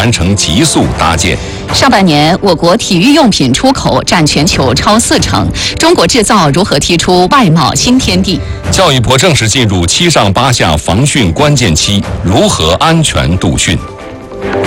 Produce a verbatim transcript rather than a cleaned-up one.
完成急速搭建。 上半年，我国体育用品出口占全球超四成。中国制造如何踢出外贸新天地？ 教育部正式进入七上八下防汛关键期，如何安全度汛？